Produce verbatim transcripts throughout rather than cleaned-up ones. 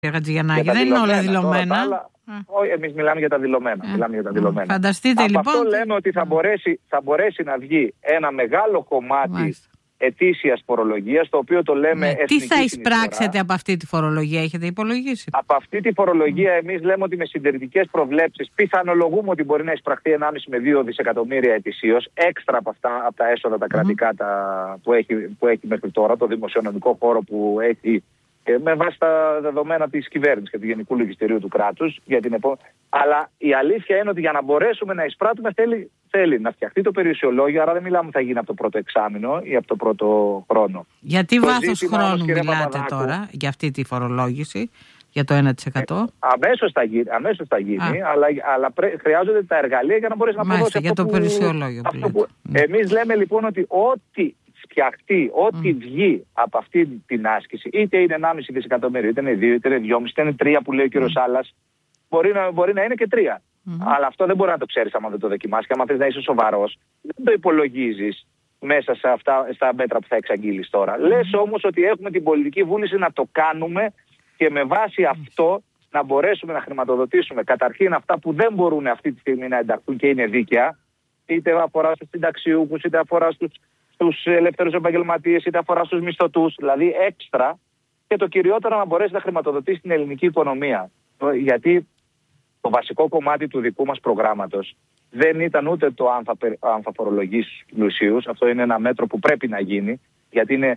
Χατζηγιαννάκη, δεν είναι όλα δηλωμένα. Όχι, εμείς μιλάμε για τα δηλωμένα. Ε. Μιλάμε για τα δηλωμένα. Φανταστείτε Από λοιπόν. αυτό λέμε ότι θα μπορέσει, θα μπορέσει να βγει ένα μεγάλο κομμάτι ετήσιας φορολογίας, το οποίο το λέμε ναι. εθνική Τι θα συνεισφορά. εισπράξετε από αυτή τη φορολογία, έχετε υπολογίσει? Από αυτή τη φορολογία εμείς λέμε ότι με συντηρητικές προβλέψεις πιθανολογούμε ότι μπορεί να εισπραχθεί ενάμιση με δύο δισεκατομμύρια ετησίως, έξτρα από, αυτά, από τα έσοδα τα κρατικά mm. τα, που, έχει, που έχει μέχρι τώρα, το δημοσιονομικό χώρο που έχει, με βάση τα δεδομένα της κυβέρνησης και του Γενικού Λογιστηρίου του κράτους. Για την επό... Αλλά η αλήθεια είναι ότι για να μπορέσουμε να εισπράττουμε θέλει, θέλει να φτιαχτεί το περιουσιολόγιο, άρα δεν μιλάμε ότι θα γίνει από το πρώτο εξάμηνο ή από το πρώτο χρόνο. Για τι βάθος χρόνου όμως, μιλάτε Παπαδάκου, τώρα για αυτή τη φορολόγηση, για το ένα τοις εκατό? Ε, αμέσως θα γίνει, αμέσως θα γίνει αλλά, αλλά πρέ, χρειάζονται τα εργαλεία για να μπορέσει να αποδώσει για αυτό το που, περιουσιολόγιο. αυτό που, εμείς λέμε λοιπόν ότι ό,τι φτιαχτεί, ό,τι mm. βγει από αυτή την άσκηση, είτε είναι ενάμιση δισεκατομμύριο, είτε είναι δύο, είτε είναι δυόμιση, είτε είναι τρία που λέει ο κύριος mm. Σάλλας, μπορεί να, μπορεί να είναι και τρία. Mm. Αλλά αυτό δεν μπορεί να το ξέρεις άμα δεν το δοκιμάσεις. Και άμα θες να είσαι σοβαρός, δεν το υπολογίζεις μέσα σε αυτά, στα μέτρα που θα εξαγγείλεις τώρα. Mm. Λες όμως ότι έχουμε την πολιτική βούληση να το κάνουμε και με βάση αυτό να μπορέσουμε να χρηματοδοτήσουμε καταρχήν αυτά που δεν μπορούν αυτή τη στιγμή να ενταχθούν και είναι δίκαια, είτε αφορά στους συνταξιούχους, είτε αφορά στους στους ελεύθερους επαγγελματίες, είτε αφορά στους μισθωτούς, δηλαδή έξτρα, και το κυριότερο να μπορέσει να χρηματοδοτήσει την ελληνική οικονομία. Γιατί το βασικό κομμάτι του δικού μας προγράμματος δεν ήταν ούτε το αν θα, αν θα φορολογείς πλουσίους, αυτό είναι ένα μέτρο που πρέπει να γίνει, γιατί είναι,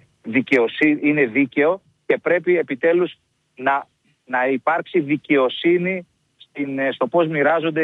είναι δίκαιο και πρέπει επιτέλους να, να υπάρξει δικαιοσύνη στην, στο πώς μοιράζονται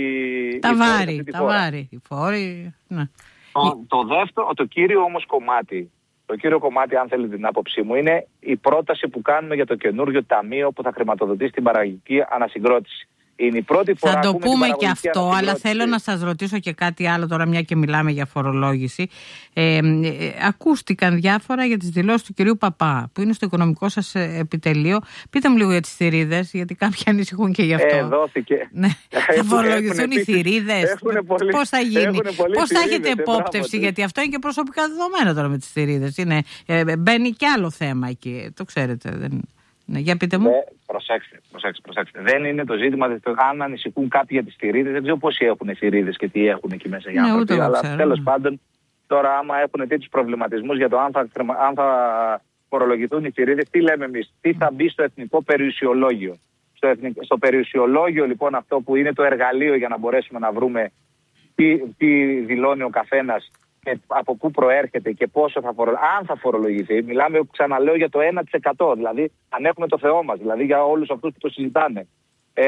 οι, τα οι βάρη, τα βάρη, οι φόροι, ναι. Το, το δεύτερο, το κύριο όμως κομμάτι, το κύριο κομμάτι, αν θέλετε την άποψή μου, είναι η πρόταση που κάνουμε για το καινούριο ταμείο που θα χρηματοδοτήσει την παραγωγική ανασυγκρότηση. Είναι η πρώτη φορά. Θα το πούμε και αυτό, αλλά θέλω να σας ρωτήσω και κάτι άλλο τώρα, μια και μιλάμε για φορολόγηση. Ε, ε, ακούστηκαν διάφορα για τις δηλώσεις του κυρίου Παπά, που είναι στο οικονομικό σας επιτελείο. Πείτε μου λίγο για τις θηρίδες, γιατί κάποιοι ανησυχούν και γι' αυτό. Ε, δόθηκε. Ναι. Θα φορολογηθούν οι θηρίδες. Πώς θα γίνει, πώς θα έχετε επόπτευση, γιατί αυτό είναι και προσωπικά δεδομένα τώρα με τις θηρίδες. Ε, μπαίνει και άλλο θέμα εκεί, το ξέρετε. Δεν... Ναι, για πείτε μου. Ε, προσέξτε, προσέξτε, προσέξτε. Δεν είναι το ζήτημα, αν ανησυχούν κάποιοι για τις θηρίδες, δεν ξέρω πόσοι έχουν θηρίδες και τι έχουν εκεί μέσα οι ναι, άνθρωποι. Αλλά τέλος πάντων, τώρα άμα έχουν τέτοιους προβληματισμούς για το αν θα, αν θα φορολογηθούν οι θηρίδες, τι λέμε εμείς, τι θα μπει στο εθνικό περιουσιολόγιο. Στο, εθνικό, στο περιουσιολόγιο λοιπόν αυτό που είναι το εργαλείο για να μπορέσουμε να βρούμε τι, τι δηλώνει ο καθένας και από πού προέρχεται και πόσο θα φορολογηθεί, αν θα φορολογηθεί. Μιλάμε, ξαναλέω, για το ένα τοις εκατό, δηλαδή αν έχουμε το Θεό μας, δηλαδή για όλους αυτούς που το συζητάνε. Ε,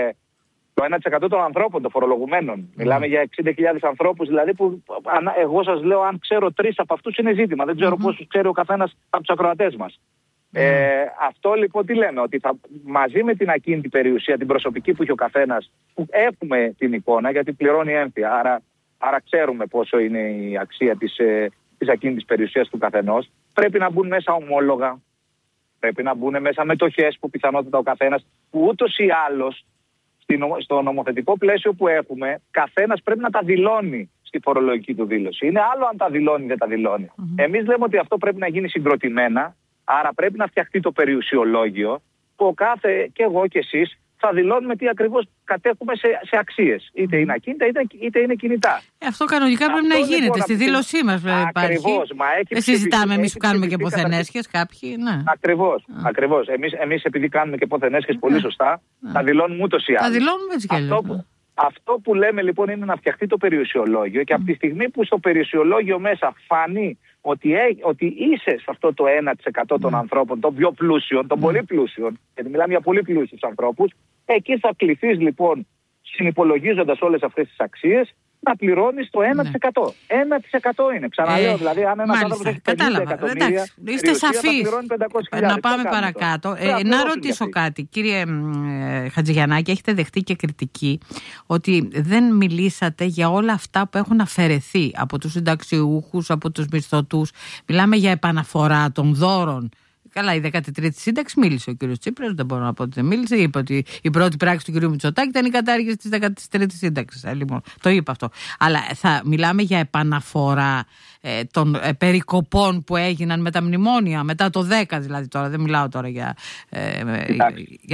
το ένα τοις εκατό των ανθρώπων, των φορολογουμένων. Mm. Μιλάμε για εξήντα χιλιάδες ανθρώπους, δηλαδή που εγώ σας λέω, αν ξέρω τρεις από αυτούς είναι ζήτημα. Δεν ξέρω mm-hmm. πόσους ξέρει ο καθένας από τους ακροατές μας. Mm. Ε, αυτό λοιπόν τι λέμε, ότι θα, μαζί με την ακίνητη περιουσία, την προσωπική που έχει ο καθένας, που έχουμε την εικόνα γιατί πληρώνει έμφυα, άρα. Άρα ξέρουμε πόσο είναι η αξία της, ε, της ακίνητης περιουσίας του καθενός. Πρέπει να μπουν μέσα ομόλογα, πρέπει να μπουν μέσα μετοχές που πιθανότητα ο καθένας, που ούτως ή άλλως στο νομοθετικό πλαίσιο που έχουμε, καθένας πρέπει να τα δηλώνει στη φορολογική του δήλωση. Είναι άλλο αν τα δηλώνει ή δεν τα δηλώνει. Mm-hmm. Εμείς λέμε ότι αυτό πρέπει να γίνει συγκροτημένα, άρα πρέπει να φτιαχτεί το περιουσιολόγιο, που ο κάθε, και εγώ και εσείς, θα δηλώνουμε τι ακριβώς κατέχουμε σε, σε αξίες. Είτε είναι ακίνητα είτε, είτε είναι κινητά. Ε, αυτό κανονικά πρέπει αυτό να γίνεται. Λοιπόν, στη δήλωσή μας υπάρχει. Ακριβώς. Μα έχει Δεν συζητάμε εμείς που κάνουμε και ποθενέσχες κάποιοι. Ναι. Ακριβώς. Ακριβώς. Εμείς, εμείς επειδή κάνουμε και ποθενέσχες πολύ σωστά, ναι. θα δηλώνουμε ούτως ή άλλως. Θα δηλώνουμε έτσι κι αλλιώς. Αυτό που λέμε λοιπόν είναι να φτιαχτεί το περιουσιολόγιο και mm. από τη στιγμή που στο περιουσιολόγιο μέσα φανεί ότι, ε, ότι είσαι σε αυτό το ένα τοις εκατό των mm. ανθρώπων, των πιο πλούσιων, των mm. πολύ πλούσιων, γιατί μιλάμε για πολύ πλούσιους ανθρώπους, εκεί θα κληθείς λοιπόν, συνυπολογίζοντας όλες αυτές τις αξίες, να πληρώνεις το ένα τοις εκατό. Ναι. ένα τοις εκατό είναι. Ξαναλέω, ε, δηλαδή, αν ένας άνθρωπος έχει πενήντα εκατομμύρια, είστε σαφείς. Να πάμε να παρακάτω. Ε, να ρωτήσω κάτι. Κύριε ε, Χατζηγιαννάκη, έχετε δεχτεί και κριτική ότι δεν μιλήσατε για όλα αυτά που έχουν αφαιρεθεί από τους συνταξιούχους, από τους μισθωτούς. Μιλάμε για επαναφορά των δώρων. καλά, η δέκατη τρίτη σύνταξη μίλησε ο κύριος Τσίπρας, δεν μπορώ να πω ότι δεν μίλησε. Είπε ότι η πρώτη πράξη του κυρίου Μητσοτάκη ήταν η κατάργηση της δέκατης τρίτης σύνταξης. Ε, λοιπόν, το είπε αυτό. Αλλά θα μιλάμε για επαναφορά ε, των ε, περικοπών που έγιναν με τα μνημόνια, μετά το δέκα δηλαδή τώρα. Δεν μιλάω τώρα για. Ε, για